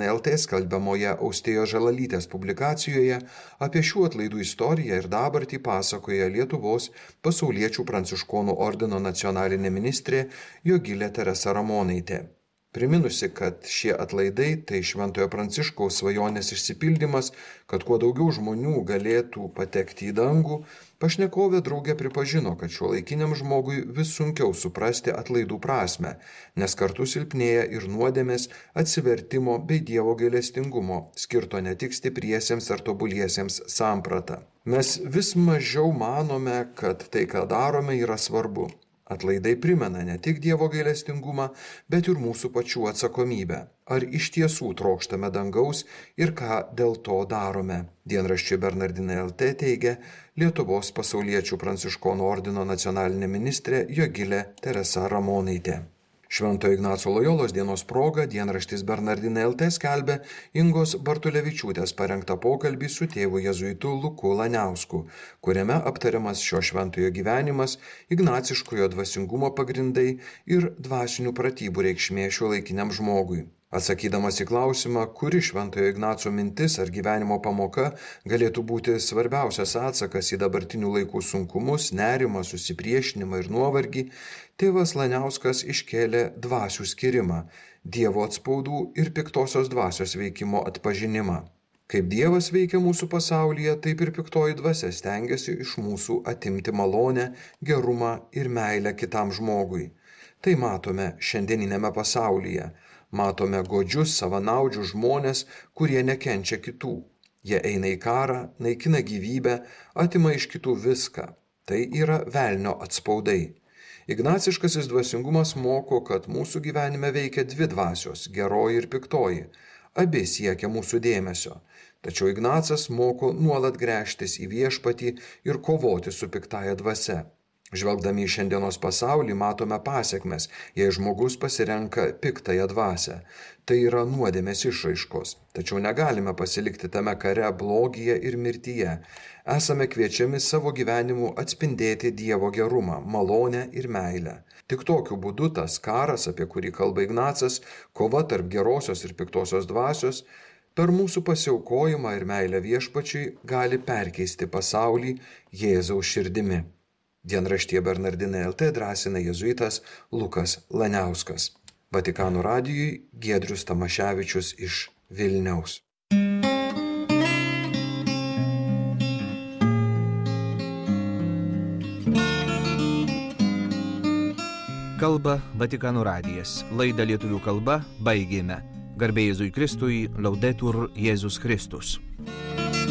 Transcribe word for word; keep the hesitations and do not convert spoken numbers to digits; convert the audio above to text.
Bernardinai L T skelbiamoje Austėjos Žalalytės publikacijoje apie šių atlaidų istoriją ir dabartį pasakoja Lietuvos pasauliečių pranciškonų ordino nacionalinė ministrė Jogilė Teresa Ramonaitė. Priminusi, kad šie atlaidai tai Šventojo Pranciškaus svajonės išsipildymas, kad kuo daugiau žmonių galėtų patekti į dangų, pašnekovė draugė pripažino, kad šiuolaikiniam žmogui vis sunkiau suprasti atlaidų prasmę, nes kartu silpnėja ir nuodėmės, atsivertimo bei Dievo gailestingumo, skirto ne tik stipriesiems ar tobuliesiems samprata. Mes vis mažiau manome, kad tai, ką darome, yra svarbu. Atlaidai primena ne tik Dievo gailestingumą, bet ir mūsų pačių atsakomybę. Ar iš tiesų trokštame dangaus ir ką dėl to darome? Dienraščiui Bernardinai L T teigia Lietuvos pasauliečių pranciškonų ordino nacionalinė ministrė Jogilė Teresa Ramonaitė. Šventojo Ignaco Lojolos dienos proga dienraštis Bernardinai L T skelbia Ingos Bartulevičiūtės parengtą pokalbį su tėvu jėzuitu Luku Laniausku, kuriame aptariamas šio šventojo gyvenimas, ignaciškojo dvasingumo pagrindai ir dvasinių pratybų reikšmė šiuolaikiniam žmogui. Atsakydamas į klausimą, kuri Šventojo Ignaco mintis ar gyvenimo pamoka galėtų būti svarbiausias atsakas į dabartinių laikų sunkumus, nerimą, susipriešinimą ir nuovargį, tėvas Laniauskas iškėlė dvasių skirimą, Dievo atspaudų ir piktosios dvasios veikimo atpažinimą. Kaip Dievas veikia mūsų pasaulyje, taip ir piktoji dvasia stengiasi iš mūsų atimti malonę, gerumą ir meilę kitam žmogui. Tai matome šiandieninėme pasaulyje. Matome godžius, savanaudžius žmonės, kurie nekenčia kitų. Jie eina į karą, naikina gyvybę, atima iš kitų viską. Tai yra velnio atspaudai. Ignaciškasis dvasingumas moko, kad mūsų gyvenime veikia dvi dvasios – geroji ir piktoji. Abi siekia mūsų dėmesio. Tačiau Ignacas moko nuolat gręžtis į viešpatį ir kovoti su piktaja dvasia. Žvelgdami į šiandienos pasaulį matome pasekmes, jei žmogus pasirenka piktąją dvasią. Tai yra nuodėmės išraiškos. Tačiau negalime pasilikti tame kare blogyje ir mirtyje. Esame kviečiami savo gyvenimu atspindėti Dievo gerumą, malonę ir meilę. Tik tokiu būdu tas karas, apie kurį kalba Ignacas, kova tarp gerosios ir piktosios dvasios, per mūsų pasiaukojimą ir meilę viešpačiui gali perkeisti pasaulį Jėzaus širdimi. Dienraštyje Bernardinai L T drąsina jėzuitas Lukas Laniauskas. Vatikano radijui Giedrius Tamaševičius iš Vilniaus. Kalba Vatikano radijas. Laidą lietuvių kalba baigėme. Garbė Jėzui Kristui, Laudetur Jėzus Kristus.